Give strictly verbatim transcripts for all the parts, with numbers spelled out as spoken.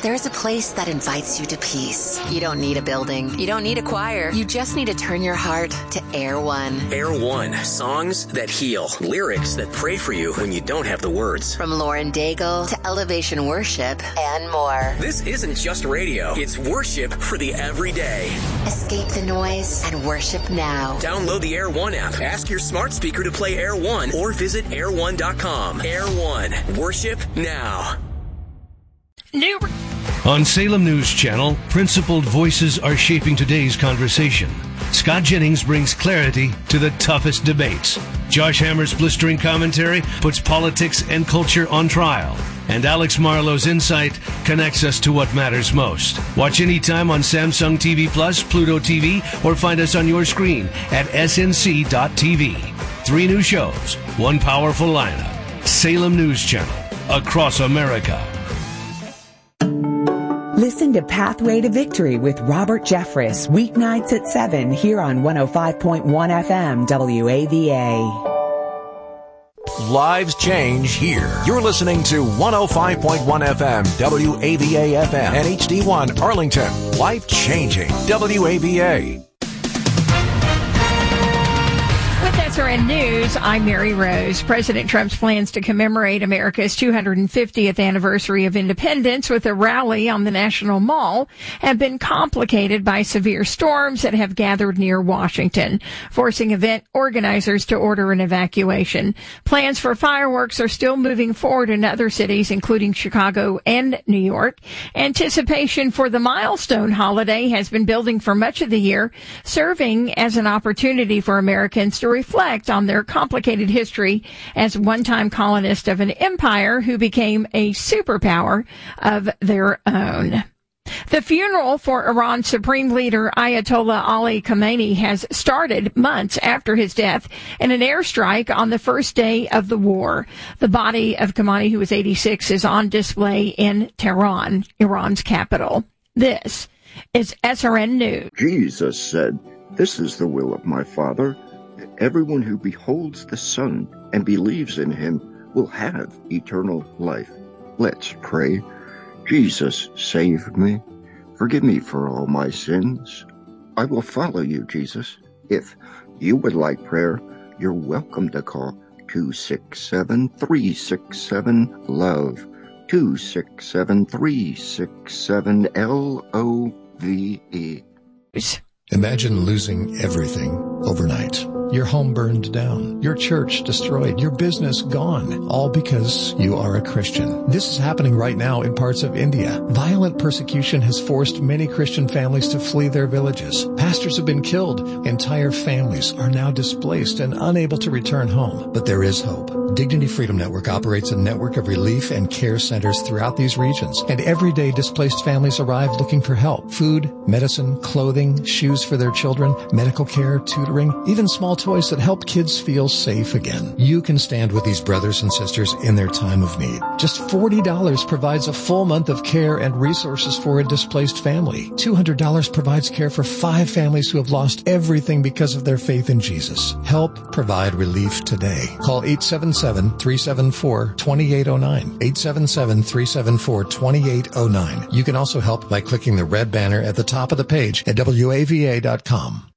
there's a place that invites you to peace. You don't need a building. You don't need a choir. You just need to turn your heart to Air One. Air One. Songs that heal. Lyrics that pray for you when you don't have the words. From Lauren Daigle to Elevation Worship and more. This isn't just radio. It's worship for the everyday. Escape the noise and worship now. Download the Air One app. Ask your smart speaker to play Air One or visit air one dot com. Air One. Worship now. New. On Salem News Channel, principled voices are shaping today's conversation. Scott Jennings brings clarity to the toughest debates. Josh Hammer's blistering commentary puts politics and culture on trial. And Alex Marlowe's insight connects us to what matters most. Watch anytime on Samsung T V Plus, Pluto T V, or find us on your screen at S N C dot T V. Three new shows, one powerful lineup. Salem News Channel, across America. Listen to Pathway to Victory with Robert Jeffress, weeknights at seven here on one oh five point one F M W A V A. Lives change here. You're listening to one oh five point one F M, W A V A F M, and H D one Arlington. Life changing. W A V A. S R N News, I'm Mary Rose. President Trump's plans to commemorate America's two hundred fiftieth anniversary of independence with a rally on the National Mall have been complicated by severe storms that have gathered near Washington, forcing event organizers to order an evacuation. Plans for fireworks are still moving forward in other cities, including Chicago and New York. Anticipation for the milestone holiday has been building for much of the year, serving as an opportunity for Americans to reflect on their complicated history as one-time colonists of an empire who became a superpower of their own. The funeral for Iran's supreme leader Ayatollah Ali Khamenei has started months after his death in an airstrike on the first day of the war. The body of Khamenei, who was eighty-six, is on display in Tehran, Iran's capital. This is S R N News. Jesus said, "This is the will of my Father, that everyone who beholds the Son and believes in him will have eternal life." Let's pray. Jesus, save me. Forgive me for all my sins. I will follow you, Jesus. If you would like prayer, you're welcome to call two six seven, three six seven, LOVE, two six seven, three six seven, L O V E. Imagine losing everything overnight. Your home burned down, your church destroyed, your business gone, all because you are a Christian. This is happening right now in parts of India. Violent persecution has forced many Christian families to flee their villages. Pastors have been killed. Entire families are now displaced and unable to return home. But there is hope. Dignity Freedom Network operates a network of relief and care centers throughout these regions. And every day displaced families arrive looking for help. Food, medicine, clothing, shoes for their children, medical care, tutoring, even small toys that help kids feel safe again. You can stand with these brothers and sisters in their time of need. Just forty dollars provides a full month of care and resources for a displaced family. two hundred dollars provides care for five families who have lost everything because of their faith in Jesus. Help provide relief today. Call eight seven seven, three seven four, two eight zero nine. eight seven seven, three seven four, two eight zero nine. You can also help by clicking the red banner at the top of the page at W A V A dot com.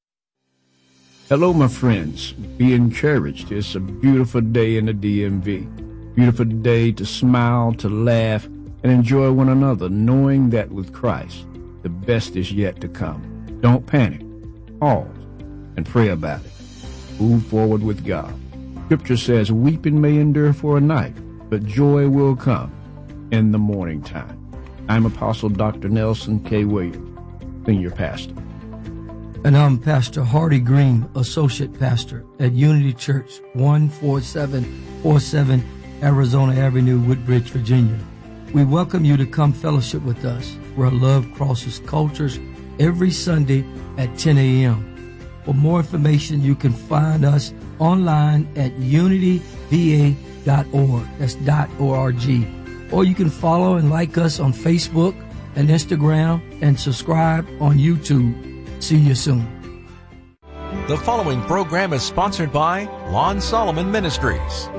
Hello, my friends. Be encouraged. It's a beautiful day in the D M V. Beautiful day to smile, to laugh, and enjoy one another, knowing that with Christ, the best is yet to come. Don't panic. Pause and pray about it. Move forward with God. Scripture says, weeping may endure for a night, but joy will come in the morning time. I'm Apostle Doctor Nelson K. Williams, Senior Pastor. And I'm Pastor Hardy Green, Associate Pastor at Unity Church, one four seven four seven Arizona Avenue, Woodbridge, Virginia. We welcome you to come fellowship with us, where love crosses cultures, every Sunday at ten a.m. For more information, you can find us online at unity v a dot org. That's .org. Or you can follow and like us on Facebook and Instagram and subscribe on YouTube. See you soon. The following program is sponsored by Lon Solomon Ministries.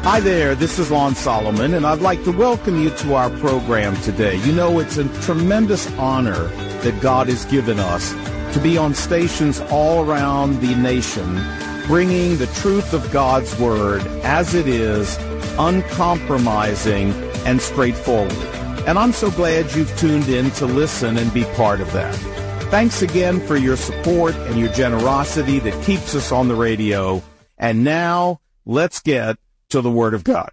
Hi there, this is Lon Solomon, and I'd like to welcome you to our program today. You know, it's a tremendous honor that God has given us to be on stations all around the nation, bringing the truth of God's Word as it is, uncompromising and straightforward. And I'm so glad you've tuned in to listen and be part of that. Thanks again for your support and your generosity that keeps us on the radio. And now, let's get to the Word of God.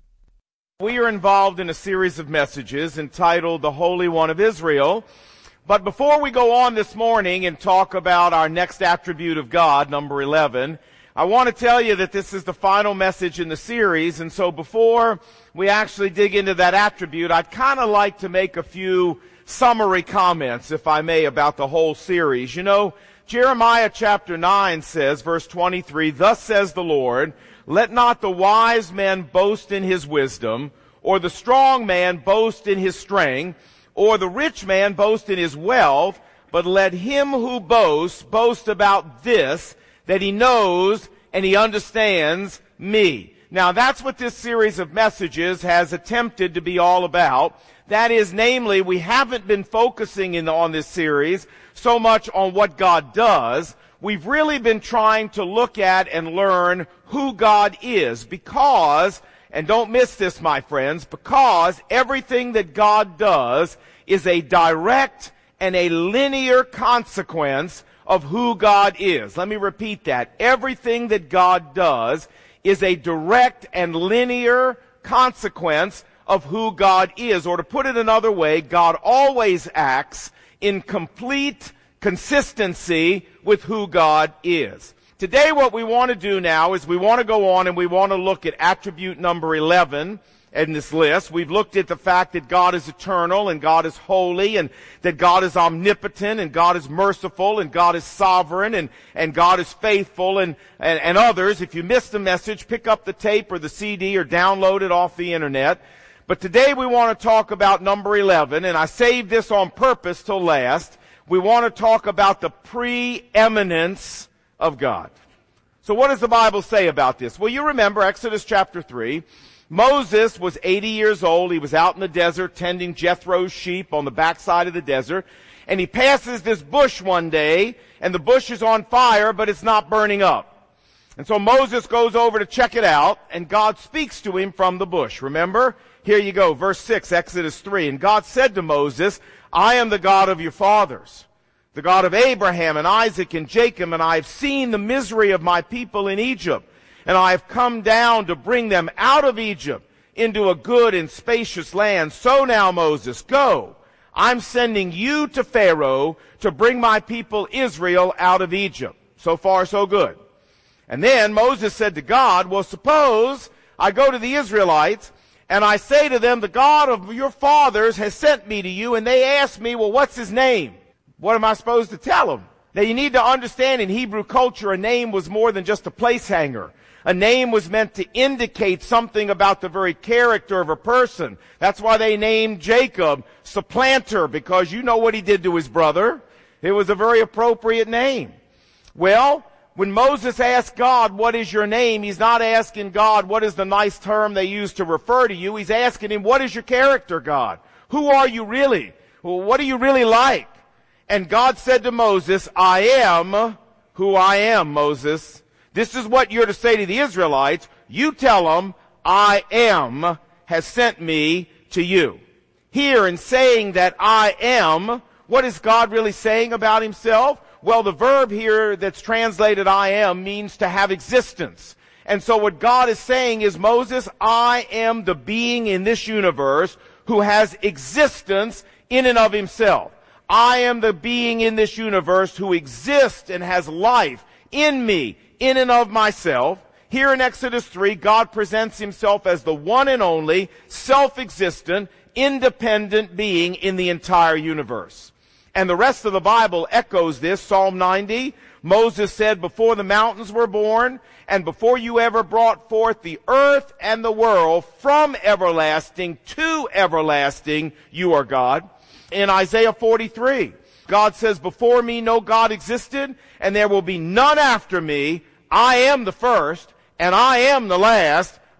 We are involved in a series of messages entitled The Holy One of Israel. But before we go on this morning and talk about our next attribute of God, number eleven, I want to tell you that this is the final message in the series. And so before we actually dig into that attribute, I'd kind of like to make a few summary comments, if I may, about the whole series. You know, Jeremiah chapter nine says, verse twenty-three, "Thus says the Lord, let not the wise man boast in his wisdom, or the strong man boast in his strength, or the rich man boast in his wealth, but let him who boasts boast about this, that he knows and he understands me." Now that's what this series of messages has attempted to be all about. That is, namely, we haven't been focusing in on this series so much on what God does. We've really been trying to look at and learn who God is, because, and don't miss this, my friends, because everything that God does is a direct and a linear consequence of who God is. Let me repeat that. Everything that God does is a direct and linear consequence of who God is. Or to put it another way, God always acts in complete consistency with who God is. Today what we want to do now is we want to go on and we want to look at attribute number eleven in this list. We've looked at the fact that God is eternal and God is holy and that God is omnipotent and God is merciful and God is sovereign and, and God is faithful and, and, and others. If you missed the message, pick up the tape or the C D or download it off the internet. But today we want to talk about number eleven, and I saved this on purpose till last. We want to talk about the preeminence of God. So what does the Bible say about this? Well, you remember Exodus chapter three. Moses was eighty years old. He was out in the desert tending Jethro's sheep on the backside of the desert. And he passes this bush one day, and the bush is on fire, but it's not burning up. And so Moses goes over to check it out, and God speaks to him from the bush. Remember? Here you go, verse six, Exodus three. "And God said to Moses, I am the God of your fathers, the God of Abraham and Isaac and Jacob, and I have seen the misery of my people in Egypt, and I have come down to bring them out of Egypt into a good and spacious land. So now, Moses, go. I'm sending you to Pharaoh to bring my people Israel out of Egypt." So far, so good. And then Moses said to God, "Well, suppose I go to the Israelites and I say to them, the God of your fathers has sent me to you, and they ask me, well, what's his name? What am I supposed to tell them?" Now you need to understand, in Hebrew culture, a name was more than just a place hanger. A name was meant to indicate something about the very character of a person. That's why they named Jacob Supplanter, because you know what he did to his brother. It was a very appropriate name. Well, when Moses asked God, what is your name? He's not asking God, what is the nice term they use to refer to you? He's asking him, what is your character, God? Who are you really? Well, what are you really like? And God said to Moses, I am who I am, Moses. This is what you're to say to the Israelites. You tell them, I am has sent me to you. Here, in saying that I am, what is God really saying about himself? Well, the verb here that's translated I am means to have existence. And so what God is saying is, Moses, I am the being in this universe who has existence in and of himself. I am the being in this universe who exists and has life in me, in and of myself. Here in Exodus three, God presents himself as the one and only, self-existent, independent being in the entire universe. And the rest of the Bible echoes this. Psalm ninety, Moses said, before the mountains were born, and before you ever brought forth the earth and the world, from everlasting to everlasting, you are God. In Isaiah forty-three, God says, before me no God existed, and there will be none after me. I am the first, and I am the last.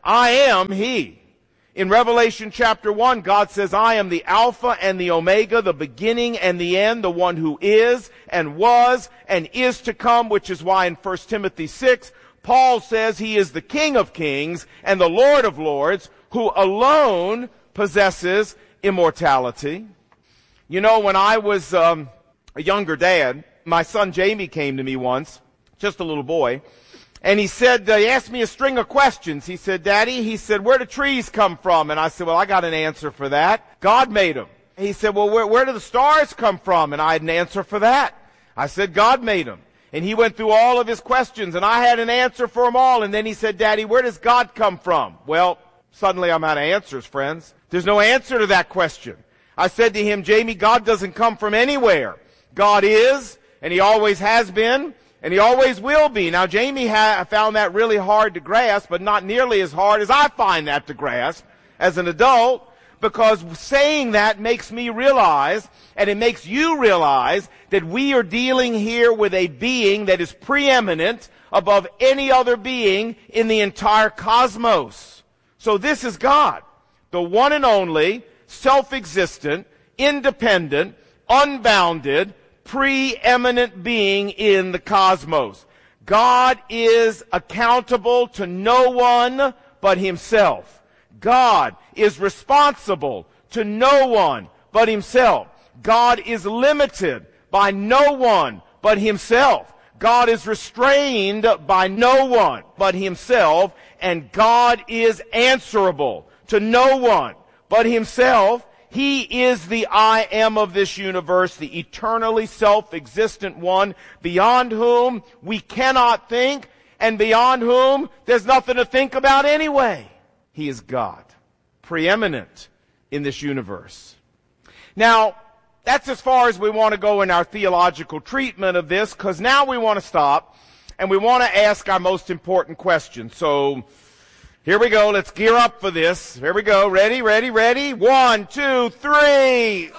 I am He. In Revelation chapter one, God says, I am the Alpha and the Omega, the beginning and the end, the one who is and was and is to come, which is why in First Timothy six, Paul says He is the King of kings and the Lord of lords, who alone possesses immortality. You know, when I was um, a younger dad, my son Jamie came to me once, just a little boy, and he said, uh, he asked me a string of questions. He said, Daddy, he said, where do trees come from? And I said, well, I got an answer for that. God made them. He said, well, where, where do the stars come from? And I had an answer for that. I said, God made them. And he went through all of his questions, and I had an answer for them all. And then he said, Daddy, where does God come from? Well, suddenly I'm out of answers, friends. There's no answer to that question. I said to him, Jamie, God doesn't come from anywhere. God is, and He always has been, and He always will be. Now, Jamie ha- found that really hard to grasp, but not nearly as hard as I find that to grasp as an adult, because saying that makes me realize, and it makes you realize, that we are dealing here with a being that is preeminent above any other being in the entire cosmos. So this is God, the one and only, self-existent, independent, unbounded, preeminent being in the cosmos. God is accountable to no one but Himself. God is responsible to no one but Himself. God is limited by no one but Himself. God is restrained by no one but Himself. And God is answerable to no one but Himself. He is the I am of this universe, the eternally self-existent one, beyond whom we cannot think, and beyond whom there's nothing to think about anyway. He is God, preeminent in this universe. Now, that's as far as we want to go in our theological treatment of this, because now we want to stop, and we want to ask our most important question. So, here we go. Let's gear up for this. Here we go. Ready, ready, ready? One, two, three.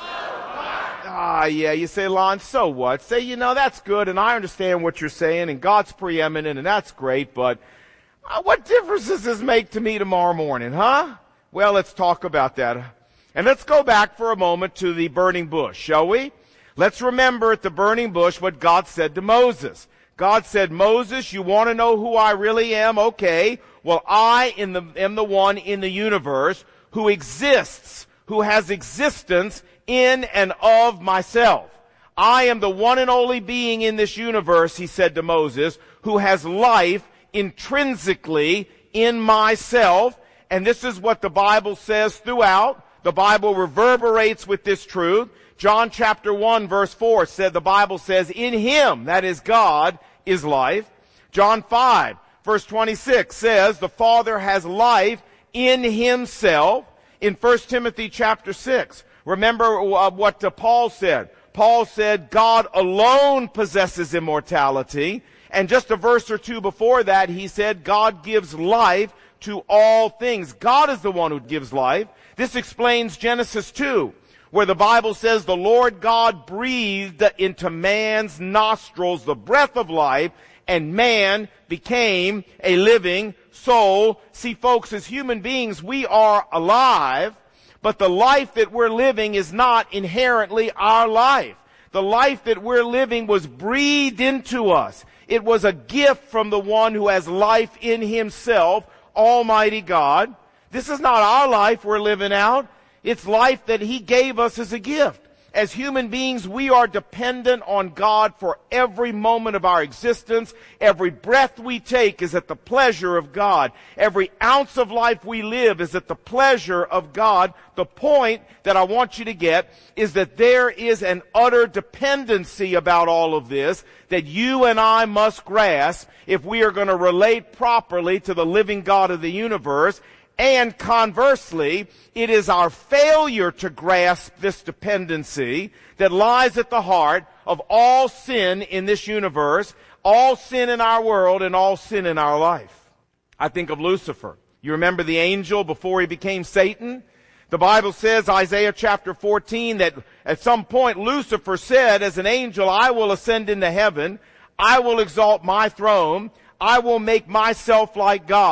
Ah, yeah. You say, Lon, so what? Say, you know, that's good, and I understand what you're saying, and God's preeminent, and that's great, but uh, what difference does this make to me tomorrow morning, huh? Well, let's talk about that. And let's go back for a moment to the burning bush, shall we? Let's remember at the burning bush what God said to Moses. God said, Moses, you want to know who I really am? Okay. Well, I in the, am the one in the universe who exists, who has existence in and of myself. I am the one and only being in this universe, he said to Moses, who has life intrinsically in myself. And this is what the Bible says throughout. The Bible reverberates with this truth. John chapter one verse four said, the Bible says, in Him, that is God, is life. John five verse twenty-six says, the Father has life in Himself. In First Timothy chapter six, remember uh, what uh, Paul said. Paul said, God alone possesses immortality. And just a verse or two before that, he said, God gives life to all things. God is the one who gives life. This explains Genesis two, where the Bible says the Lord God breathed into man's nostrils the breath of life, and man became a living soul. See, folks, as human beings, we are alive, but the life that we're living is not inherently our life. The life that we're living was breathed into us. It was a gift from the one who has life in Himself, Almighty God. This is not our life we're living out. It's life that He gave us as a gift. As human beings, we are dependent on God for every moment of our existence. Every breath we take is at the pleasure of God. Every ounce of life we live is at the pleasure of God. The point that I want you to get is that there is an utter dependency about all of this that you and I must grasp if we are going to relate properly to the living God of the universe. And conversely, it is our failure to grasp this dependency that lies at the heart of all sin in this universe, all sin in our world, and all sin in our life. I think of Lucifer. You remember the angel before he became Satan? The Bible says, Isaiah chapter fourteen, that at some point Lucifer said, as an angel, I will ascend into heaven, I will exalt my throne, I will make myself like God.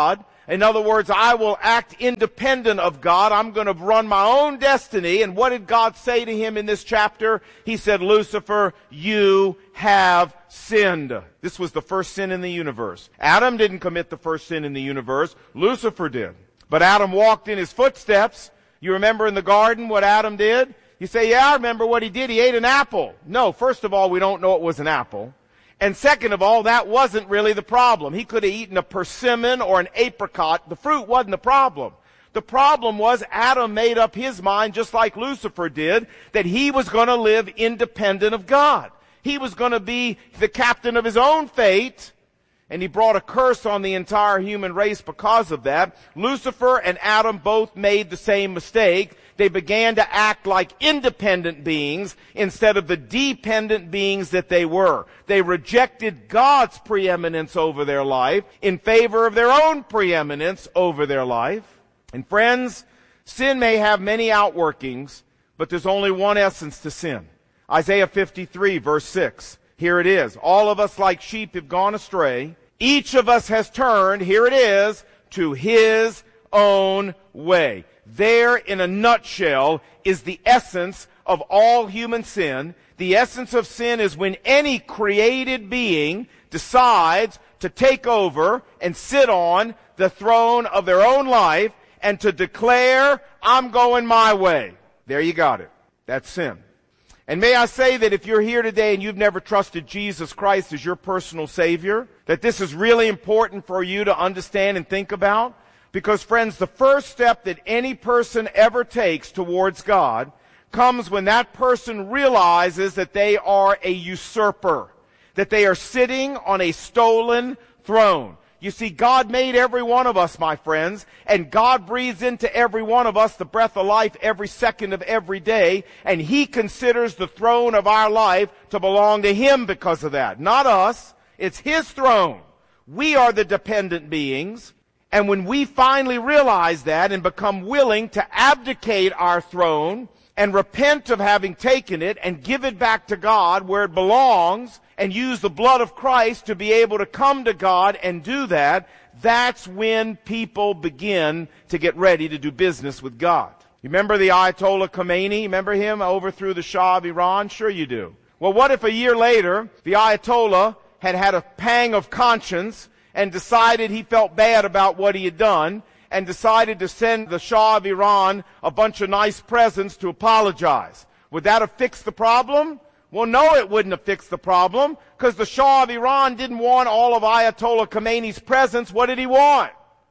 In other words, I will act independent of God. I'm going to run my own destiny. And what did God say to him in this chapter? He said, Lucifer, you have sinned. This was the first sin in the universe. Adam didn't commit the first sin in the universe. Lucifer did. But Adam walked in his footsteps. You remember in the garden what Adam did? You say, yeah, I remember what he did. He ate an apple. No, first of all, we don't know it was an apple. And second of all, that wasn't really the problem. He could have eaten a persimmon or an apricot. The fruit wasn't the problem. The problem was Adam made up his mind, just like Lucifer did, that he was going to live independent of God. He was going to be the captain of his own fate, and he brought a curse on the entire human race because of that. Lucifer and Adam both made the same mistake. They began to act like independent beings instead of the dependent beings that they were. They rejected God's preeminence over their life in favor of their own preeminence over their life. And friends, sin may have many outworkings, but there's only one essence to sin. Isaiah fifty-three, verse six. Here it is. All of us like sheep have gone astray. Each of us has turned, here it is, to his own way. There, in a nutshell, is the essence of all human sin. The essence of sin is when any created being decides to take over and sit on the throne of their own life and to declare, I'm going my way. There you got it. That's sin. And may I say that if you're here today and you've never trusted Jesus Christ as your personal Savior, that this is really important for you to understand and think about. Because, friends, the first step that any person ever takes towards God comes when that person realizes that they are a usurper, that they are sitting on a stolen throne. You see, God made every one of us, my friends, and God breathes into every one of us the breath of life every second of every day, and He considers the throne of our life to belong to Him because of that. Not us. It's His throne. We are the dependent beings. And when we finally realize that and become willing to abdicate our throne and repent of having taken it and give it back to God where it belongs and use the blood of Christ to be able to come to God and do that, that's when people begin to get ready to do business with God. You remember the Ayatollah Khomeini? Remember him? Overthrew the Shah of Iran? Sure you do. Well, what if a year later the Ayatollah had had a pang of conscience and decided he felt bad about what he had done, and decided to send the Shah of Iran a bunch of nice presents to apologize? Would that have fixed the problem? Well, no, it wouldn't have fixed the problem, because the Shah of Iran didn't want all of Ayatollah Khomeini's presents. What did he want?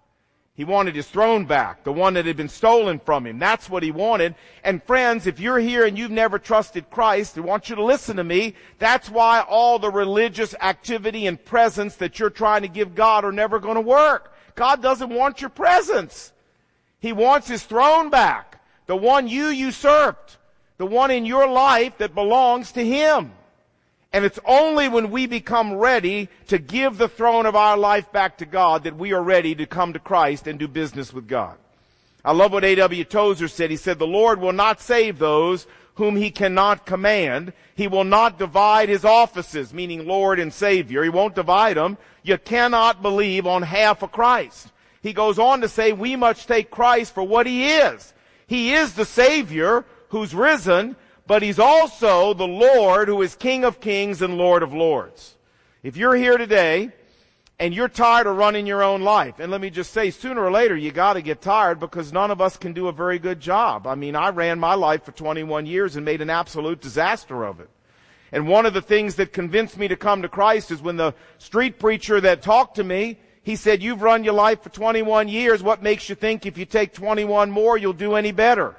He wanted his throne back, the one that had been stolen from him. That's what he wanted. And friends, if you're here and you've never trusted Christ, I want you to listen to me. That's why all the religious activity and presents that you're trying to give God are never going to work. God doesn't want your presents. He wants His throne back, the one you usurped, the one in your life that belongs to Him. And it's only when we become ready to give the throne of our life back to God that we are ready to come to Christ and do business with God. I love what A W Tozer said. He said, the Lord will not save those whom He cannot command. He will not divide His offices, meaning Lord and Savior. He won't divide them. You cannot believe on half of Christ. He goes on to say we must take Christ for what He is. He is the Savior who's risen, but He's also the Lord who is King of kings and Lord of lords. If you're here today and you're tired of running your own life, and let me just say, sooner or later you got to get tired, because none of us can do a very good job. I mean, I ran my life for twenty-one years and made an absolute disaster of it. And one of the things that convinced me to come to Christ is when the street preacher that talked to me, he said, you've run your life for twenty-one years. What makes you think if you take twenty-one more, you'll do any better?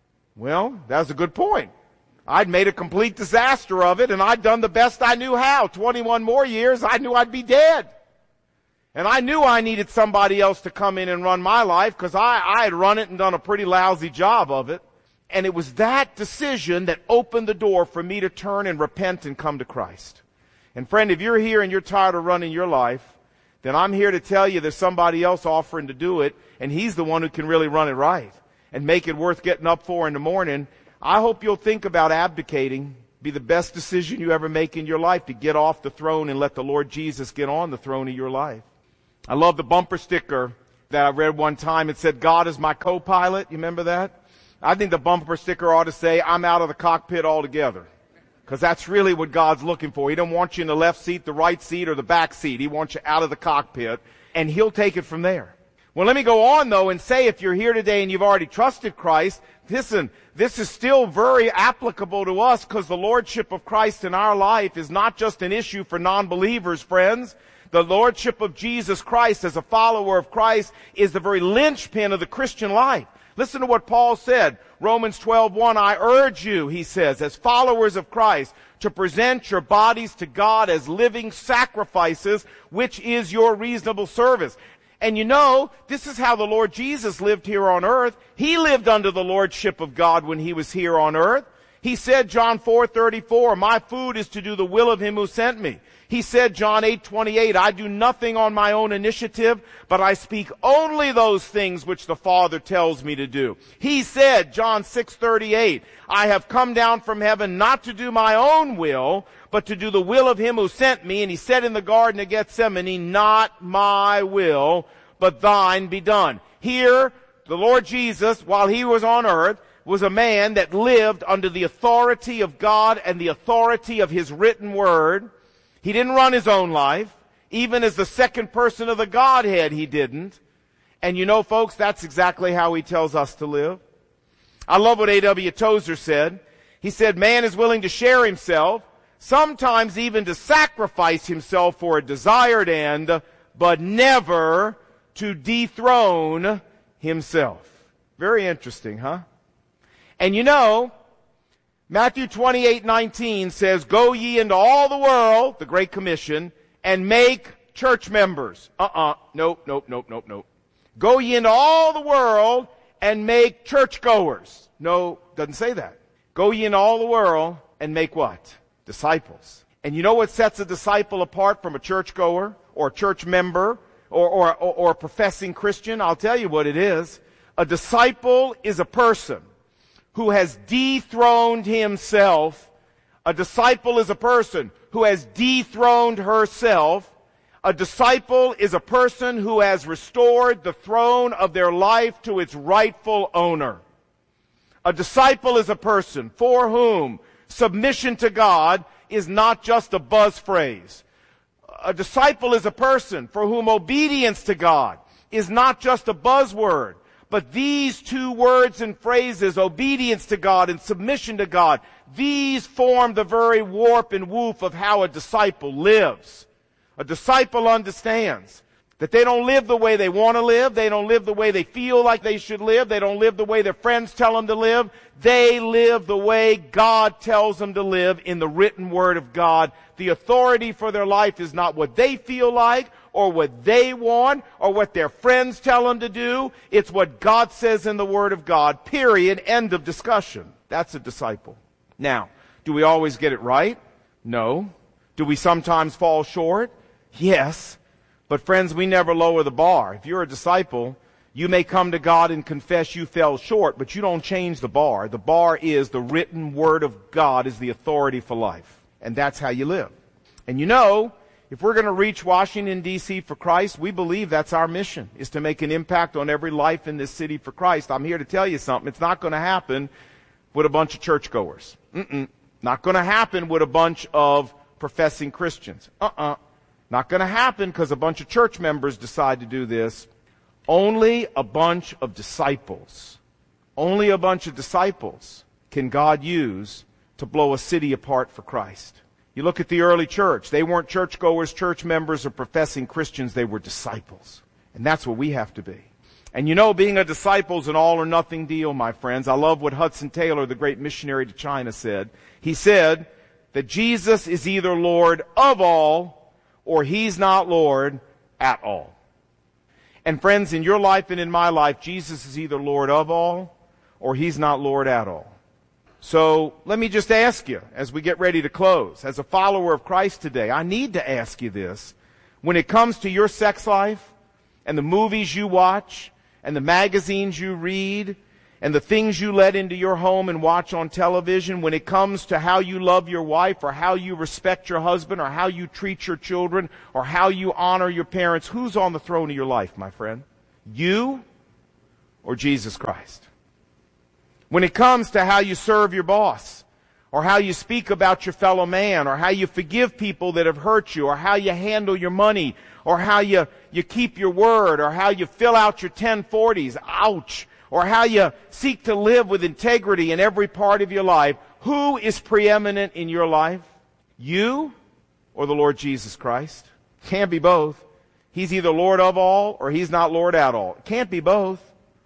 Well, that was a good point. I'd made a complete disaster of it, and I'd done the best I knew how. twenty-one more years, I knew I'd be dead. And I knew I needed somebody else to come in and run my life, because I, I had run it and done a pretty lousy job of it. And it was that decision that opened the door for me to turn and repent and come to Christ. And friend, if you're here and you're tired of running your life, then I'm here to tell you there's somebody else offering to do it, and He's the one who can really run it right and make it worth getting up for in the morning. I hope you'll think about abdicating. Be the best decision you ever make in your life, to get off the throne and let the Lord Jesus get on the throne of your life. I love the bumper sticker that I read one time. It said, God is my co-pilot. You remember that? I think the bumper sticker ought to say, I'm out of the cockpit altogether. Because that's really what God's looking for. He don't want you in the left seat, the right seat, or the back seat. He wants you out of the cockpit, and He'll take it from there. Well, let me go on, though, and say if you're here today and you've already trusted Christ, listen, this is still very applicable to us because the Lordship of Christ in our life is not just an issue for non-believers, friends. The Lordship of Jesus Christ as a follower of Christ is the very linchpin of the Christian life. Listen to what Paul said. Romans twelve one, I urge you, he says, as followers of Christ, to present your bodies to God as living sacrifices, which is your reasonable service. And you know, this is how the Lord Jesus lived here on earth. He lived under the Lordship of God when He was here on earth. He said, John four thirty-four, my food is to do the will of Him who sent me. He said, John eight twenty-eight, I do nothing on my own initiative, but I speak only those things which the Father tells me to do. He said, John six thirty-eight, I have come down from heaven not to do my own will, but to do the will of Him who sent me. And He said in the Garden of Gethsemane, not my will, but thine be done. Here, the Lord Jesus, while He was on earth, was a man that lived under the authority of God and the authority of His written word. He didn't run his own life. Even as the second person of the Godhead, He didn't. And you know, folks, that's exactly how He tells us to live. I love what A W Tozer said. He said, man is willing to share himself, sometimes even to sacrifice himself for a desired end, but never to dethrone himself. Very interesting, huh? And you know, Matthew twenty-eight nineteen says, go ye into all the world, the Great Commission, and make church members. Uh-uh. Nope, nope, nope, nope, nope. Go ye into all the world and make churchgoers. No, doesn't say that. Go ye into all the world and make what? Disciples. And you know what sets a disciple apart from a churchgoer or a church member or, or, or, or a professing Christian? I'll tell you what it is. A disciple is a person who has dethroned himself. A disciple is a person who has dethroned herself. A disciple is a person who has restored the throne of their life to its rightful owner. A disciple is a person for whom submission to God is not just a buzz phrase. A disciple is a person for whom obedience to God is not just a buzzword. But these two words and phrases, obedience to God and submission to God, these form the very warp and woof of how a disciple lives. A disciple understands that they don't live the way they want to live. They don't live the way they feel like they should live. They don't live the way their friends tell them to live. They live the way God tells them to live in the written word of God. The authority for their life is not what they feel like or what they want or what their friends tell them to do. It's what God says in the word of God. Period. End of discussion. That's a disciple. Now, do we always get it right? No. Do we sometimes fall short? Yes. But friends, we never lower the bar. If you're a disciple, you may come to God and confess you fell short, but you don't change the bar. The bar is the written word of God is the authority for life. And that's how you live. And you know, if we're going to reach Washington, D C for Christ, we believe that's our mission, is to make an impact on every life in this city for Christ. I'm here to tell you something. It's not going to happen with a bunch of churchgoers. Mm-mm. Not going to happen with a bunch of professing Christians. Uh-uh. Not going to happen because a bunch of church members decide to do this. Only a bunch of disciples, only a bunch of disciples can God use to blow a city apart for Christ. You look at the early church. They weren't churchgoers, church members, or professing Christians. They were disciples. And that's what we have to be. And you know, being a disciple is an all or nothing deal, my friends. I love what Hudson Taylor, the great missionary to China, said. He said that Jesus is either Lord of all or He's not Lord at all. And friends, in your life and in my life, Jesus is either Lord of all or He's not Lord at all. So let me just ask you, as we get ready to close, as a follower of Christ today, I need to ask you this. When it comes to your sex life and the movies you watch and the magazines you read and the things you let into your home and watch on television, when it comes to how you love your wife or how you respect your husband or how you treat your children or how you honor your parents, who's on the throne of your life, my friend? You or Jesus Christ? When it comes to how you serve your boss, or how you speak about your fellow man, or how you forgive people that have hurt you, or how you handle your money, or how you, you keep your word, or how you fill out your ten forties, ouch, or how you seek to live with integrity in every part of your life, who is preeminent in your life? You or the Lord Jesus Christ? Can't be both. He's either Lord of all or he's not Lord at all. It can't be both.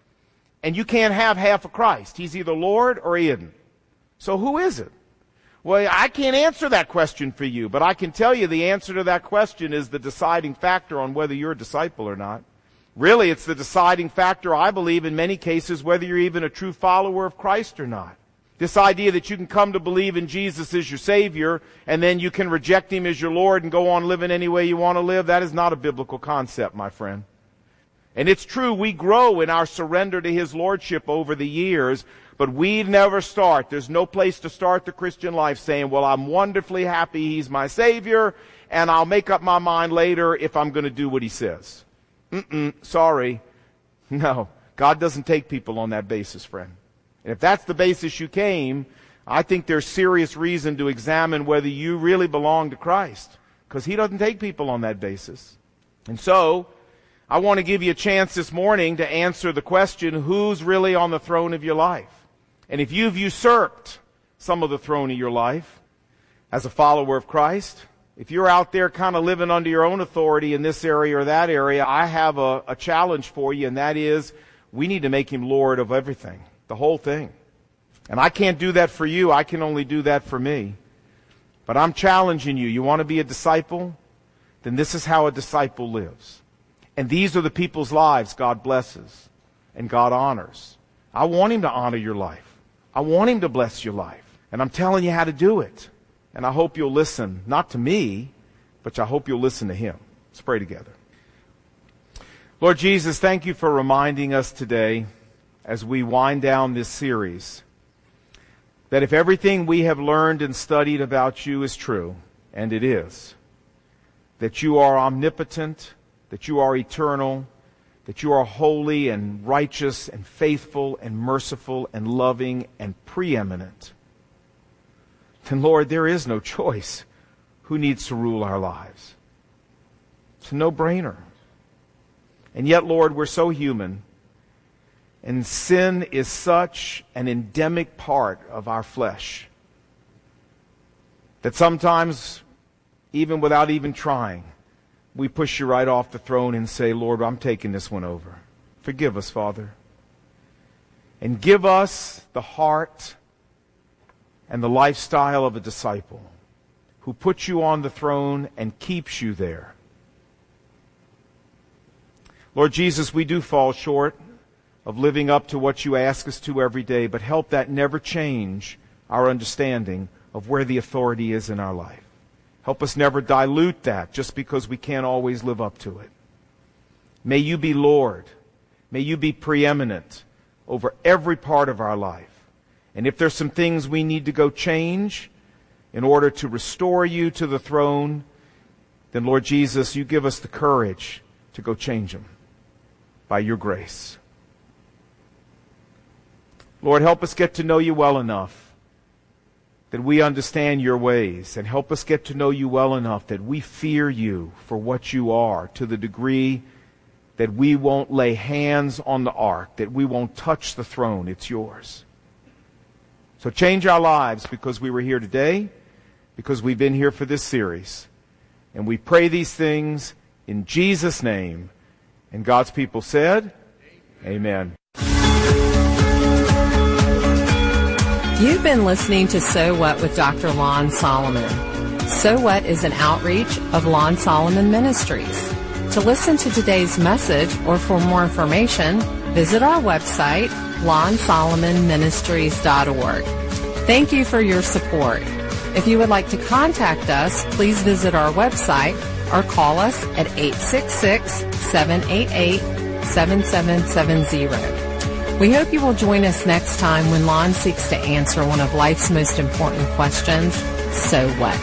And you can't have half of Christ. He's either Lord or he isn't. So who is it? Well, I can't answer that question for you, but I can tell you the answer to that question is the deciding factor on whether you're a disciple or not. Really, it's the deciding factor, I believe, in many cases, whether you're even a true follower of Christ or not. This idea that you can come to believe in Jesus as your Savior and then you can reject Him as your Lord and go on living any way you want to live, that is not a biblical concept, my friend. And it's true, we grow in our surrender to His Lordship over the years, but we never start. There's no place to start the Christian life saying, well, I'm wonderfully happy He's my Savior, and I'll make up my mind later if I'm going to do what He says. Mm-mm, sorry. No, God doesn't take people on that basis, friend. And if that's the basis you came, I think there's serious reason to examine whether you really belong to Christ, because He doesn't take people on that basis. And so, I want to give you a chance this morning to answer the question, who's really on the throne of your life? And if you've usurped some of the throne of your life as a follower of Christ, if you're out there kind of living under your own authority in this area or that area, I have a, a challenge for you, and that is we need to make Him Lord of everything, the whole thing. And I can't do that for you. I can only do that for me. But I'm challenging you. You want to be a disciple? Then this is how a disciple lives. And these are the people's lives God blesses and God honors. I want Him to honor your life. I want Him to bless your life. And I'm telling you how to do it. And I hope you'll listen, not to me, but I hope you'll listen to Him. Let's pray together. Lord Jesus, thank You for reminding us today, as we wind down this series, that if everything we have learned and studied about You is true, and it is, that You are omnipotent, that You are eternal, that You are holy and righteous and faithful and merciful and loving and preeminent, then, Lord, there is no choice who needs to rule our lives. It's a no-brainer. And yet, Lord, we're so human, and sin is such an endemic part of our flesh that sometimes, even without even trying, we push You right off the throne and say, Lord, I'm taking this one over. Forgive us, Father. And give us the heart and the lifestyle of a disciple who puts You on the throne and keeps You there. Lord Jesus, we do fall short of living up to what You ask us to every day, but help that never change our understanding of where the authority is in our life. Help us never dilute that just because we can't always live up to it. May You be Lord. May You be preeminent over every part of our life. And if there's some things we need to go change in order to restore You to the throne, then Lord Jesus, You give us the courage to go change them by Your grace. Lord, help us get to know You well enough that we understand Your ways, and help us get to know You well enough that we fear You for what You are, to the degree that we won't lay hands on the ark, that we won't touch the throne. It's Yours. So change our lives, because we were here today, because we've been here for this series. And we pray these things in Jesus' name. And God's people said, Amen. You've been listening to So What with Doctor Lon Solomon. So What is an outreach of Lon Solomon Ministries. To listen to today's message or for more information, visit our website, lon solomon ministries dot org. Thank you for your support. If you would like to contact us, please visit our website or call us at eight six six, seven eight eight, seven seven seven zero. We hope you will join us next time when Lon seeks to answer one of life's most important questions, so what?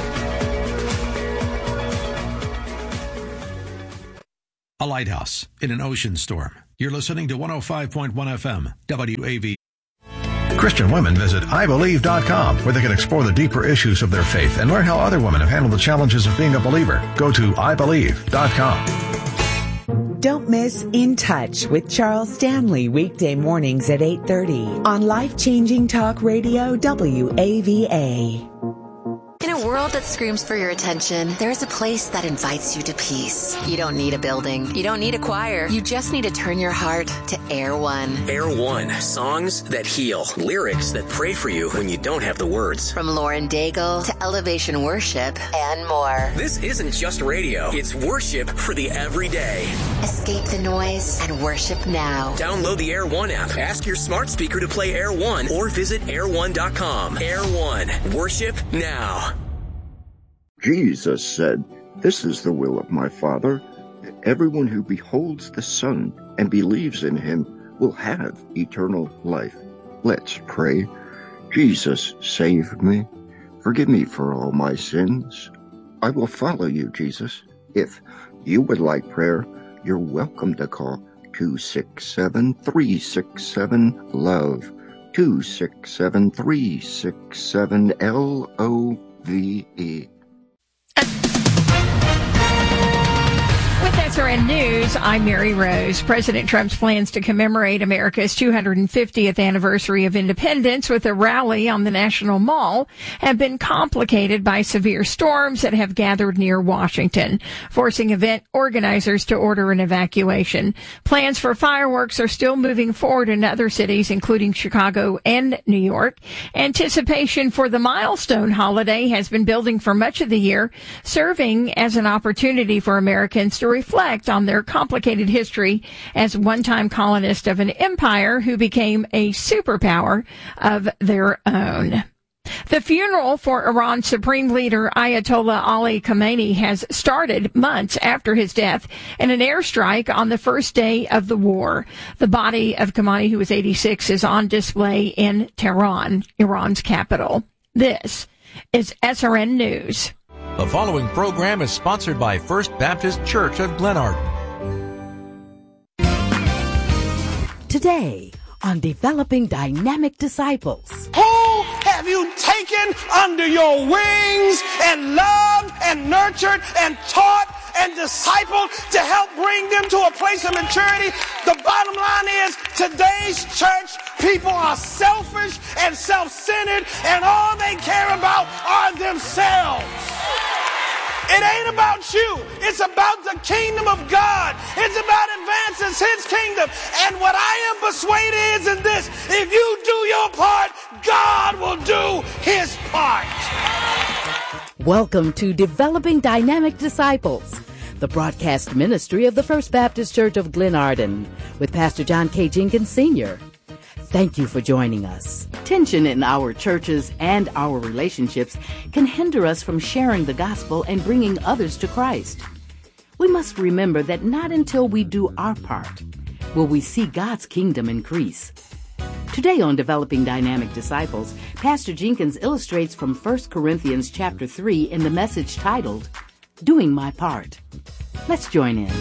A lighthouse in an ocean storm. You're listening to one oh five point one F M, W A V. Christian women visit I believe dot com, where they can explore the deeper issues of their faith and learn how other women have handled the challenges of being a believer. Go to I believe dot com. Don't miss In Touch with Charles Stanley, weekday mornings at eight thirty on Life-Changing Talk Radio W A V A. In a world that screams for your attention, there's a place that invites you to peace. You don't need a building. You don't need a choir. You just need to turn your heart to Air One. Air One. Songs that heal. Lyrics that pray for you when you don't have the words. From Lauren Daigle to Elevation Worship and more. This isn't just radio. It's worship for the everyday. Escape the noise and worship now. Download the Air One app. Ask your smart speaker to play Air One or visit air one dot com. Air One. Worship now. Jesus said, "This is the will of my Father, that everyone who beholds the Son and believes in him will have eternal life." Let's pray. Jesus, save me. Forgive me for all my sins. I will follow you, Jesus. If you would like prayer, you're welcome to call two six seven, three six seven, LOVE, two six seven, three six seven, L O V E. With S R N News, I'm Mary Rose. President Trump's plans to commemorate America's two hundred fiftieth anniversary of independence with a rally on the National Mall have been complicated by severe storms that have gathered near Washington, forcing event organizers to order an evacuation. Plans for fireworks are still moving forward in other cities, including Chicago and New York. Anticipation for the milestone holiday has been building for much of the year, serving as an opportunity for Americans to reflect on their complicated history as one-time colonists of an empire who became a superpower of their own. The funeral for Iran's supreme leader Ayatollah Ali Khamenei has started months after his death in an airstrike on the first day of the war. The body of Khamenei, who was eighty-six, is on display in Tehran, Iran's capital. This is S R N News. The following program is sponsored by First Baptist Church of Glenarden. Today on Developing Dynamic Disciples. Who have you taken under your wings and loved and nurtured and taught and discipled to help bring them to a place of maturity? The bottom line is, today's church people are selfish and self-centered, and all they care about are themselves. It ain't about you. It's about the kingdom of God. It's about advancing his kingdom. And what I am persuaded is in this: if you do your part, God will do his part. Welcome to Developing Dynamic Disciples, the broadcast ministry of the First Baptist Church of Glenarden, with Pastor John K. Jenkins Senior Thank you for joining us. Tension in our churches and our relationships can hinder us from sharing the gospel and bringing others to Christ. We must remember that not until we do our part will we see God's kingdom increase. Today on Developing Dynamic Disciples, Pastor Jenkins illustrates from First Corinthians chapter three in the message titled, Doing My Part. Let's join in.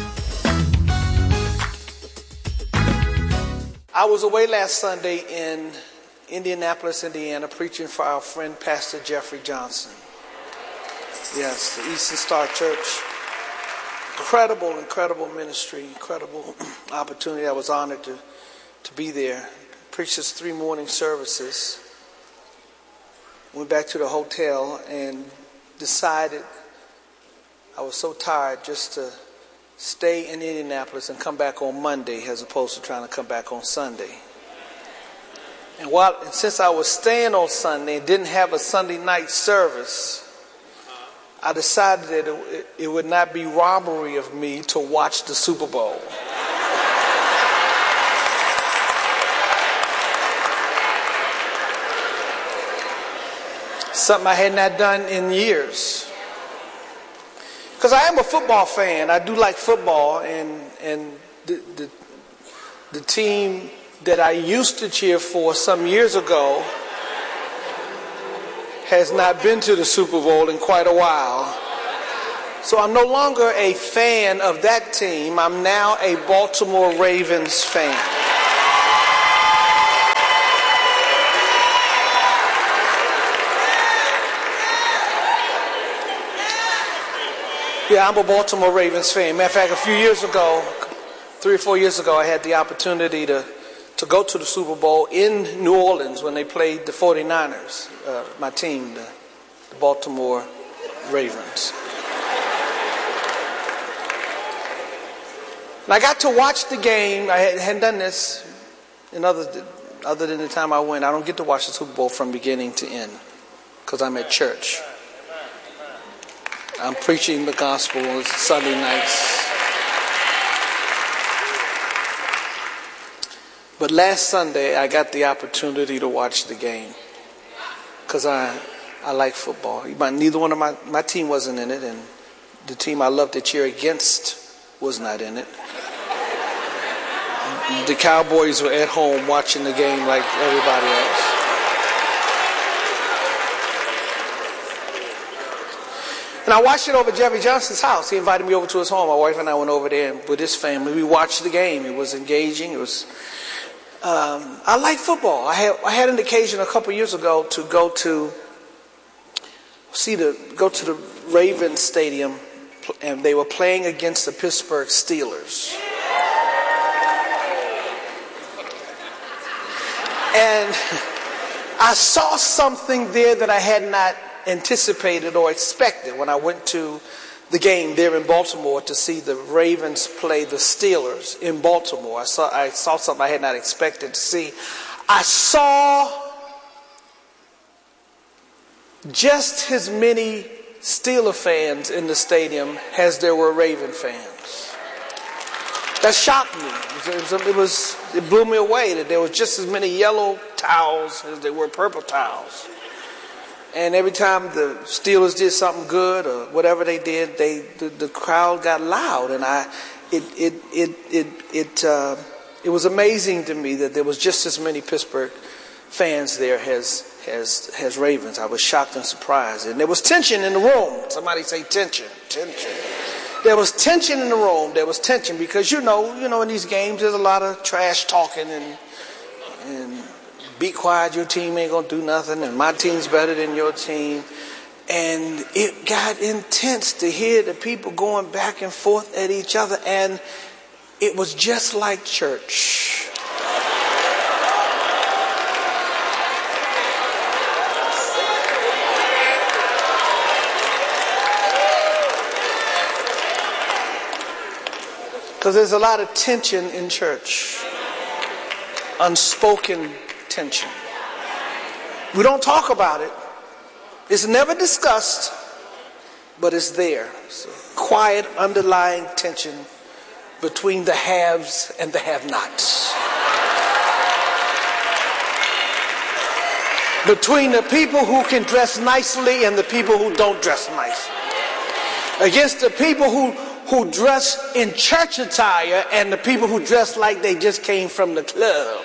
I was away last Sunday in Indianapolis, Indiana, preaching for our friend Pastor Jeffrey Johnson. Yes, the Eastern Star Church. Incredible, incredible ministry, incredible opportunity. I was honored to, to be there. Preached his three morning services. Went back to the hotel and decided I was so tired just to stay in Indianapolis and come back on Monday as opposed to trying to come back on Sunday. And while and since I was staying on Sunday and didn't have a Sunday night service, I decided that it, it would not be robbery of me to watch the Super Bowl. Something I had not done in years. Because I am a football fan. I do like football, and and the, the the team that I used to cheer for some years ago has not been to the Super Bowl in quite a while. So I'm no longer a fan of that team. I'm now a Baltimore Ravens fan. Yeah, I'm a Baltimore Ravens fan. Matter of fact, a few years ago, three or four years ago, I had the opportunity to, to go to the Super Bowl in New Orleans when they played the forty-niners, uh, my team, the, the Baltimore Ravens. And I got to watch the game. I hadn't done this in other, other than the time I went. I don't get to watch the Super Bowl from beginning to end because I'm at church. I'm preaching the gospel on Sunday nights. But last Sunday, I got the opportunity to watch the game because I I like football. Neither one of my, my team wasn't in it, and the team I love to cheer against was not in it. The Cowboys were at home watching the game like everybody else. And I watched it over at Jeffrey Johnson's house. He invited me over to his home. My wife and I went over there with his family. We watched the game. It was engaging. It was. Um, I like football. I had I had an occasion a couple years ago to go to see the go to the Ravens Stadium, and they were playing against the Pittsburgh Steelers. And I saw something there that I had not anticipated or expected when I went to the game there in Baltimore to see the Ravens play the Steelers in Baltimore. I saw I saw something I had not expected to see. I saw just as many Steeler fans in the stadium as there were Raven fans. That shocked me. It was, it was it blew me away that there was just as many yellow towels as there were purple towels. And every time the Steelers did something good or whatever they did, they the, the crowd got loud, and I, it it it it it uh, it was amazing to me that there was just as many Pittsburgh fans there as as as Ravens. I was shocked and surprised, and there was tension in the room. Somebody say tension, tension. There was tension in the room. There was tension because you know you know in these games there's a lot of trash talking and and. Be quiet, your team ain't gonna do nothing, and my team's better than your team. And it got intense to hear the people going back and forth at each other, and it was just like church. Because there's a lot of tension in church. Unspoken tension. We don't talk about it. It's never discussed, but it's there. It's a quiet underlying tension between the haves and the have-nots. Between the people who can dress nicely and the people who don't dress nicely. Against the people who, who dress in church attire and the people who dress like they just came from the club.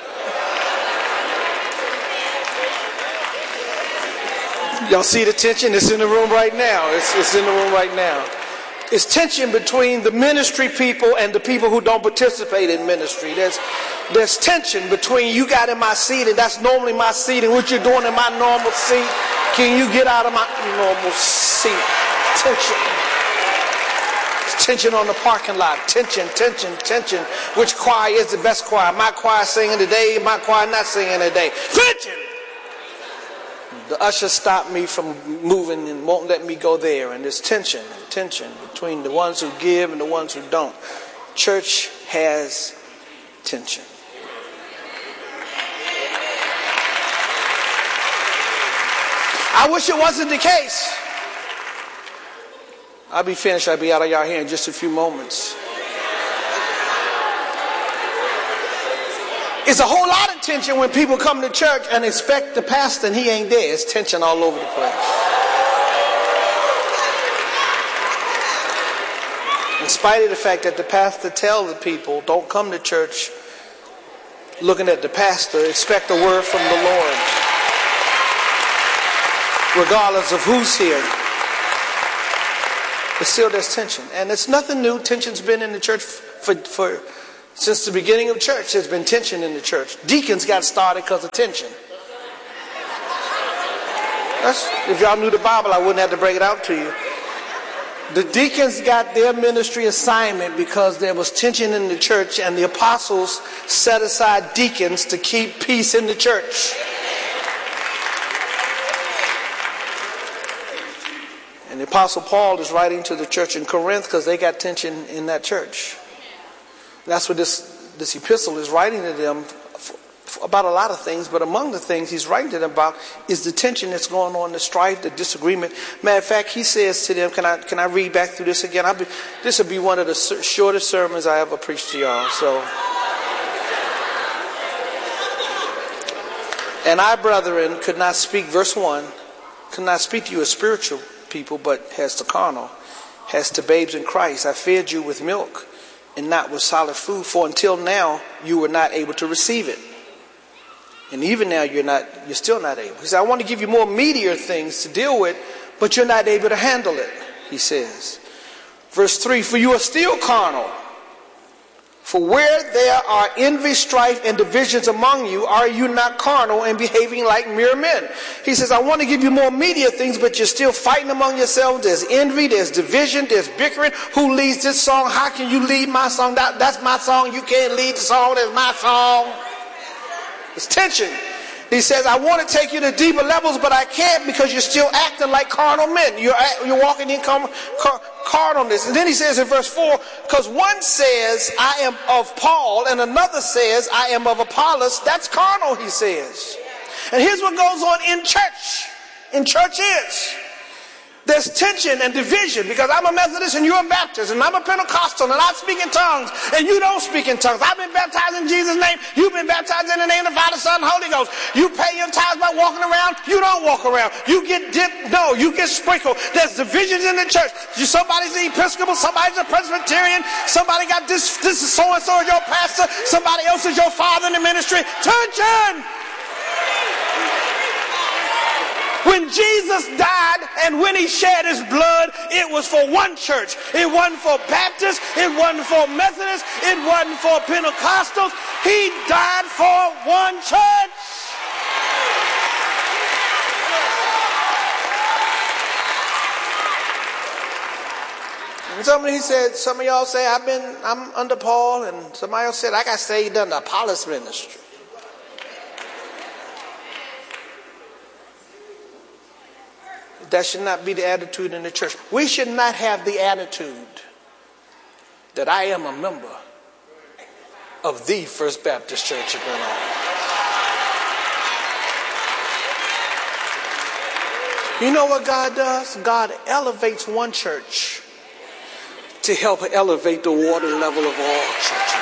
Y'all see the tension? It's in the room right now. It's, it's in the room right now. It's tension between the ministry people and the people who don't participate in ministry. There's, there's tension between you got in my seat and that's normally my seat and what you're doing in my normal seat. Can you get out of my normal seat? Tension. It's tension on the parking lot. Tension, tension, tension. Which choir is the best choir? My choir singing today, my choir not singing today. Tension. The usher stopped me from moving and won't let me go there. And there's tension, tension between the ones who give and the ones who don't. Church has tension. I wish it wasn't the case. I'll be finished. I'll be out of y'all here in just a few moments. It's a whole lot of tension when people come to church and expect the pastor and he ain't there. It's tension all over the place. In spite of the fact that the pastor tells the people, don't come to church looking at the pastor, expect a word from the Lord. Regardless of who's here. But still there's tension. And it's nothing new. Tension's been in the church for, for since the beginning of church. There's been tension in the church. Deacons got started because of tension. That's, if y'all knew the Bible, I wouldn't have to break it out to you. The deacons got their ministry assignment because there was tension in the church, and the apostles set aside deacons to keep peace in the church. And the Apostle Paul is writing to the church in Corinth because they got tension in that church. That's what this, this epistle is writing to them for, for about a lot of things, but among the things he's writing to them about is the tension that's going on, the strife, the disagreement. Matter of fact, he says to them, can I can I read back through this again? I'll be, this will be one of the shortest sermons I ever preached to y'all. So, and I, brethren, could not speak, verse one, could not speak to you as spiritual people, but as to carnal, as to babes in Christ. I fed you with milk and not with solid food, for until now you were not able to receive it. And even now you're not, you're still not able. He said, I want to give you more meatier things to deal with, but you're not able to handle it, he says. Verse three, for you are still carnal. For where there are envy, strife, and divisions among you, are you not carnal and behaving like mere men? He says, I want to give you more meatier things, but you're still fighting among yourselves. There's envy, there's division, there's bickering. Who leads this song? How can you lead my song? That, that's my song. You can't lead the song. That's my song. It's tension. He says, I want to take you to deeper levels, but I can't because you're still acting like carnal men. You're, you're walking in car, car, carnalness. And then he says in verse four, because one says, I am of Paul, and another says, I am of Apollos. That's carnal, he says. And here's what goes on in church. In churches. There's tension and division because I'm a Methodist and you're a Baptist and I'm a Pentecostal and I speak in tongues and you don't speak in tongues. I've been baptized in Jesus' name. You've been baptized in the name of the Father, Son, and Holy Ghost. You pay your tithes by walking around. You don't walk around. You get dipped. No, you get sprinkled. There's divisions in the church. You, somebody's an Episcopal. Somebody's a Presbyterian. Somebody got this. This is so-and-so is your pastor. Somebody else is your father in the ministry. Tension. When Jesus died and when he shed his blood, it was for one church. It wasn't for Baptists. It wasn't for Methodists. It wasn't for Pentecostals. He died for one church. And somebody said, some of y'all say, I've been, I'm under Paul, and somebody else said, I got saved under Apollos ministry. That should not be the attitude in the church. We should not have the attitude that I am a member of the First Baptist Church of Glen Arden. You know what God does? God elevates one church to help elevate the water level of all churches.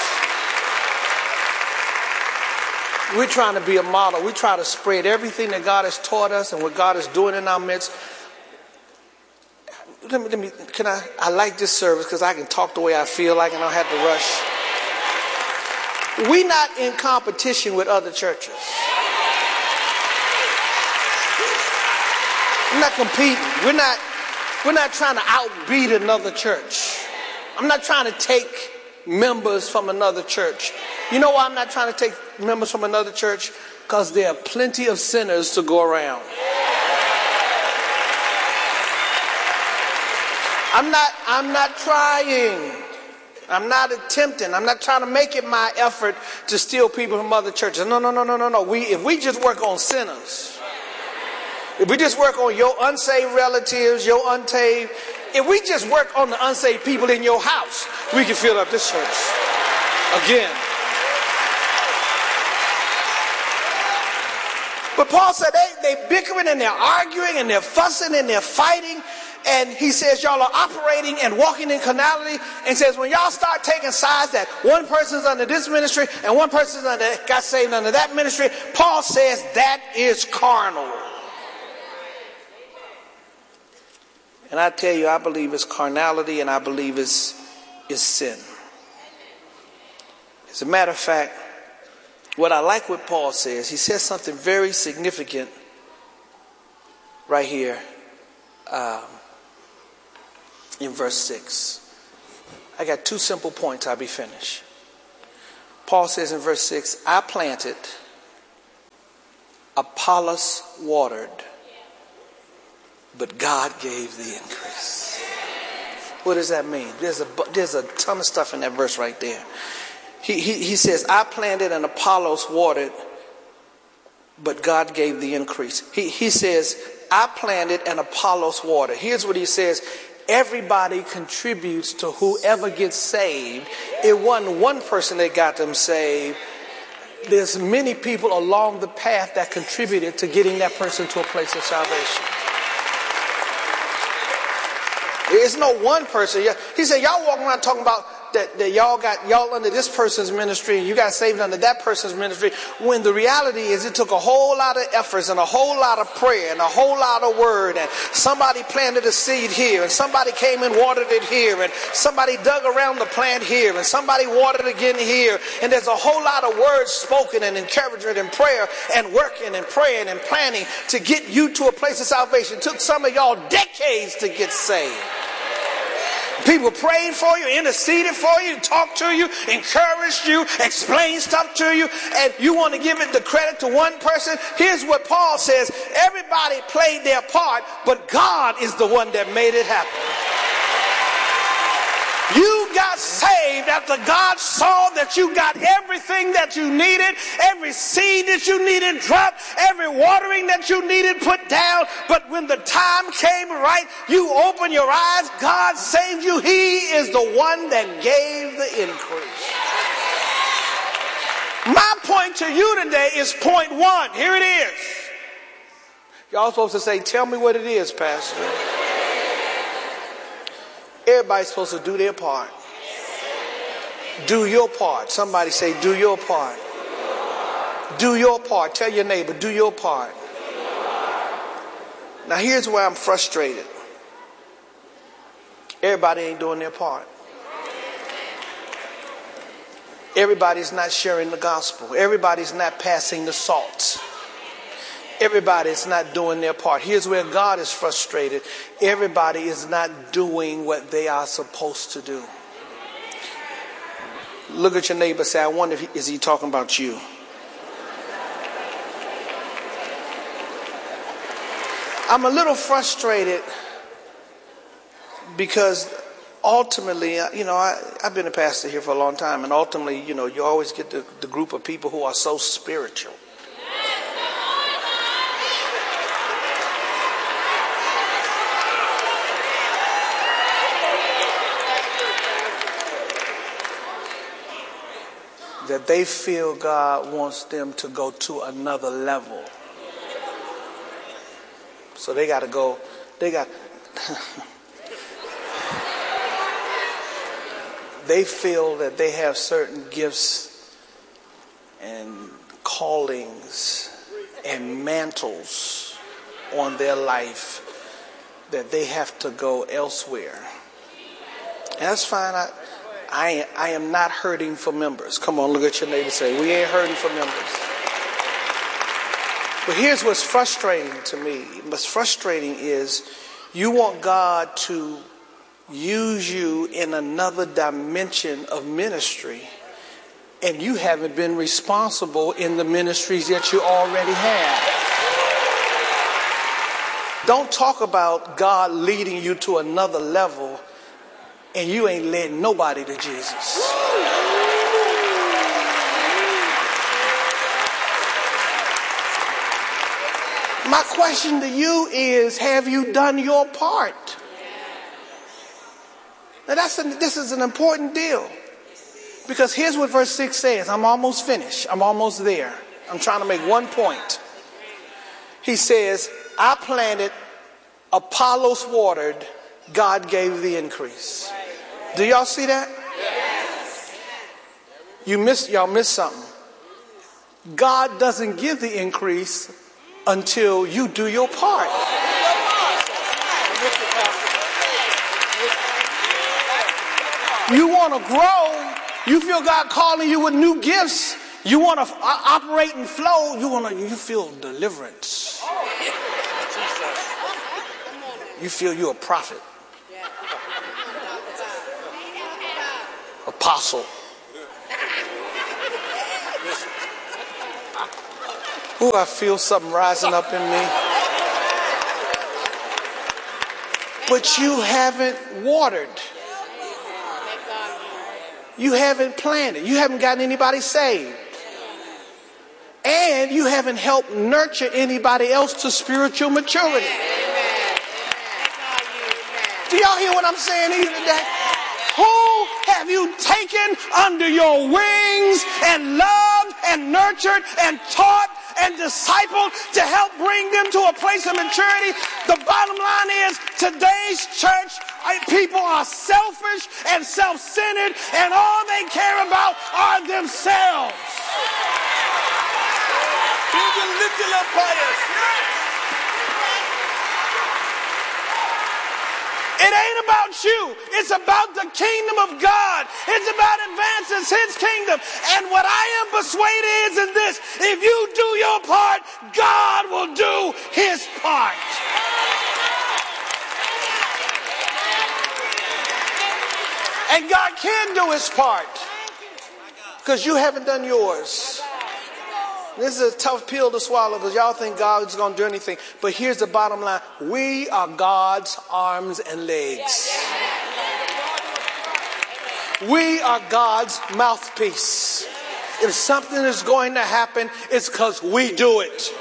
We're trying to be a model. We try to spread everything that God has taught us and what God is doing in our midst. Let me, let me, can I, I like this service because I can talk the way I feel like and I don't have to rush. We're not in competition with other churches. We're not competing. We're not, we're not trying to outbeat another church. I'm not trying to take members from another church. You know why I'm not trying to take members from another church? Because there are plenty of sinners to go around. I'm not, I'm not trying. I'm not attempting. I'm not trying to make it my effort to steal people from other churches. No, no, no, no, no, no. We, if we just work on sinners, if we just work on your unsaved relatives, your unsaved, if we just work on the unsaved people in your house, we can fill up this church again. But Paul said they, they bickering and they're arguing and they're fussing and they're fighting. And he says y'all are operating and walking in carnality. And says when y'all start taking sides that one person's under this ministry and one person's under, got saved under that ministry, Paul says that is carnal. And I tell you, I believe it's carnality and I believe it's, it's sin. As a matter of fact, what I like what Paul says, he says something very significant right here. Um, in verse six. I got two simple points, I'll be finished. Paul says in verse six, I planted, Apollos watered, but God gave the increase. What does that mean? There's a, there's a ton of stuff in that verse right there. He, he, he says, I planted and Apollos watered, but God gave the increase. He, he says, I planted and Apollos watered. Here's what he says. Everybody contributes to whoever gets saved. It wasn't one person that got them saved. There's many people along the path that contributed to getting that person to a place of salvation. There's no one person. He said, y'all walking around talking about that, that y'all got y'all under this person's ministry and you got saved under that person's ministry, when the reality is it took a whole lot of efforts and a whole lot of prayer and a whole lot of word, and somebody planted a seed here and somebody came and watered it here and somebody dug around the plant here and somebody watered again here, and there's a whole lot of words spoken and encouragement and prayer and working and praying and planning to get you to a place of salvation. It took some of y'all decades to get saved. People prayed for you, interceded for you, talked to you, encouraged you, explained stuff to you, and you want to give it the credit to one person. Here's what Paul says. Everybody played their part, but God is the one that made it happen. You got saved after God saw that you got everything that you needed, every seed that you needed dropped, every watering that you needed put down. But when the time came right, you open your eyes, God saved you. He is the one that gave the increase. My point to you today is point one. Here it is. Y'all supposed to say, tell me what it is, Pastor. Everybody's supposed to do their part. Do your part. Somebody say, do your part. Do your part. Tell your neighbor, do your part. Now here's where I'm frustrated. Everybody ain't doing their part. Everybody's not sharing the gospel. Everybody's not passing the salt. Everybody's not doing their part. Here's where God is frustrated. Everybody is not doing what they are supposed to do. Look at your neighbor and say, I wonder if he, is he talking about you? I'm a little frustrated because ultimately, you know, I, I've been a pastor here for a long time, and ultimately, you know, you always get the, the group of people who are so spiritual. That they feel God wants them to go to another level. So they got to go, they got, they feel that they have certain gifts and callings and mantles on their life that they have to go elsewhere. And that's fine. I, I, I am not hurting for members. Come on, look at your neighbor and say, we ain't hurting for members. But here's what's frustrating to me. What's frustrating is you want God to use you in another dimension of ministry, and you haven't been responsible in the ministries that you already have. Don't talk about God leading you to another level and you ain't led nobody to Jesus. My question to you is, have you done your part? Now that's a, this is an important deal. Because here's what verse six says. I'm almost finished. I'm almost there. I'm trying to make one point. He says, I planted, Apollos watered, God gave the increase. Do y'all see that? Yes. You missed, y'all missed something. God doesn't give the increase until you do your part. You want to grow. You feel God calling you with new gifts. You want to operate and flow. You want to. You feel deliverance. You feel you're a prophet. apostle. Ooh, I feel something rising up in me. But you haven't watered. You haven't planted. You haven't gotten anybody saved. And you haven't helped nurture anybody else to spiritual maturity. Do y'all hear what I'm saying here today? Who have you taken under your wings and loved and nurtured and taught and discipled to help bring them to a place of maturity? The bottom line is, today's church people are selfish and self-centered, and all they care about are themselves. Little empires. It ain't about you. It's about the kingdom of God. It's about advancing his kingdom. And what I am persuaded is in this: if you do your part, God will do his part. And God can do his part because you haven't done yours. This is a tough pill to swallow because y'all think God is going to do anything. But here's the bottom line. We are God's arms and legs. We are God's mouthpiece. If something is going to happen, it's because we do it.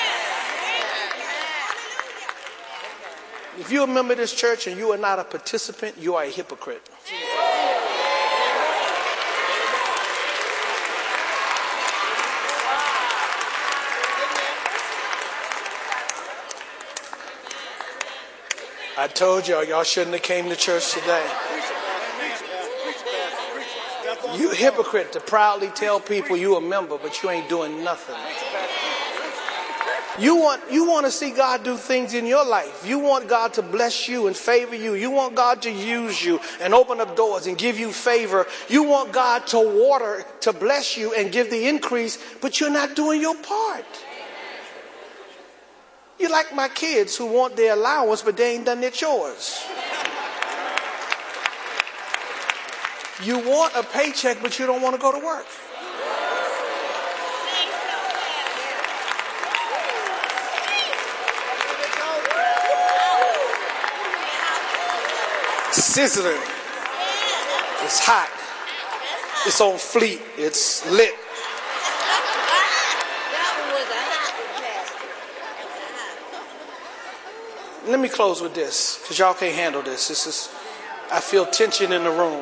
If you're a member of this church and you are not a participant, you are a hypocrite. I told y'all, y'all shouldn't have came to church today. You hypocrite to proudly tell people you a member, but you ain't doing nothing. You want, you want to see God do things in your life. You want God to bless you and favor you. You want God to use you and open up doors and give you favor. You want God to water, to bless you and give the increase, but you're not doing your part. You're like my kids who want their allowance, but they ain't done their chores. You want a paycheck, but you don't want to go to work. Sizzling. It's hot. It's on fleek. It's lit. Let me close with this, because y'all can't handle this. This is, I feel tension in the room.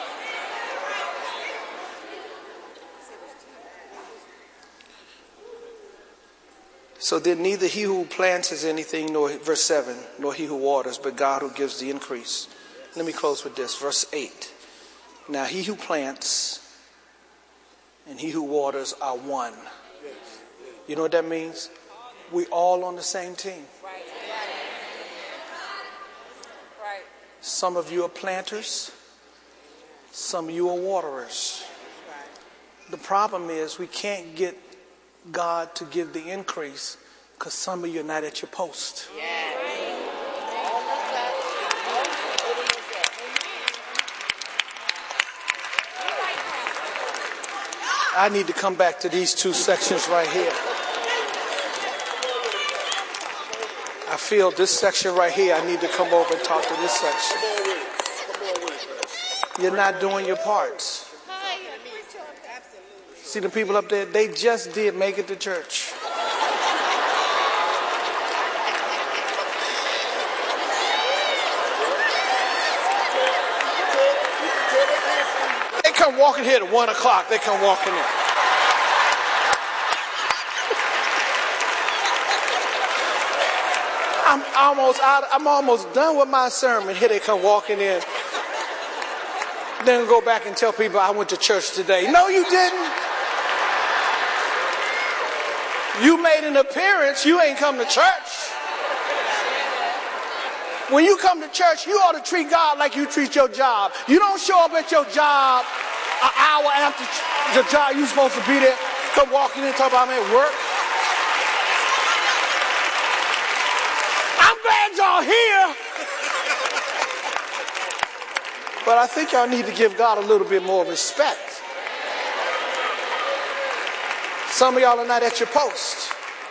So then neither he who plants is anything, nor, verse seven, nor he who waters, but God who gives the increase. Let me close with this, verse eight. Now he who plants and he who waters are one. You know what that means? We all on the same team. Some of you are planters. Some of you are waterers. The problem is we can't get God to give the increase because some of you are not at your post. I need to come back to these two sections right here. I feel this section right here, I need to come over and talk to this section. You're not doing your parts. See the people up there, they just did make it to church. They come walking here at one o'clock, they come walking in. I'm almost out. I'm almost done with my sermon. Here they come walking in. Then go back and tell people I went to church today. No, you didn't. You made an appearance. You ain't come to church. When you come to church, you ought to treat God like you treat your job. You don't show up at your job an hour after the job you're supposed to be there. Come walking in and talk about I'm at work. I'm glad y'all here. But But I think y'all need to give God a little bit more respect. Some of y'all are not at your post.